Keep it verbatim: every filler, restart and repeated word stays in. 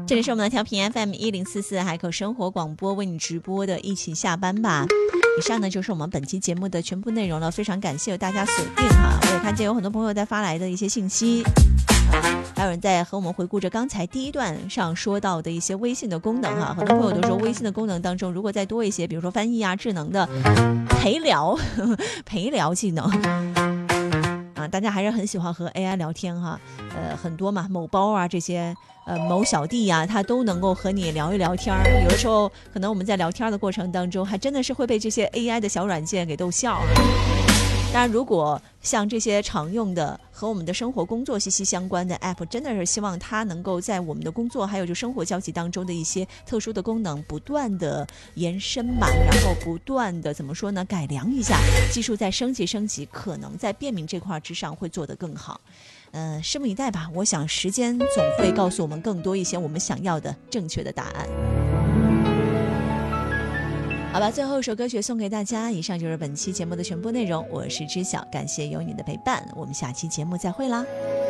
这里是我们的调频 F M 一零四四海口生活广播为你直播的一起下班吧。以上呢就是我们本期节目的全部内容了，非常感谢大家锁定哈。我也看见有很多朋友在发来的一些信息，还有人在和我们回顾着刚才第一段上说到的一些微信的功能哈。很多朋友都说微信的功能当中如果再多一些比如说翻译啊智能的陪聊陪聊技能啊，大家还是很喜欢和 A I 聊天哈。呃，很多嘛，某包啊这些呃某小弟呀、啊，他都能够和你聊一聊天。有的时候可能我们在聊天的过程当中还真的是会被这些 A I 的小软件给逗笑啊。当然如果像这些常用的和我们的生活工作息息相关的 app， 真的是希望它能够在我们的工作还有就生活交集当中的一些特殊的功能不断的延伸吧，然后不断的怎么说呢，改良一下，技术在升级升级，可能在便民这块之上会做得更好。呃，拭目以待吧，我想时间总会告诉我们更多一些我们想要的正确的答案。好吧，最后一首歌曲送给大家，以上就是本期节目的全部内容，我是知晓，感谢有你的陪伴，我们下期节目再会啦。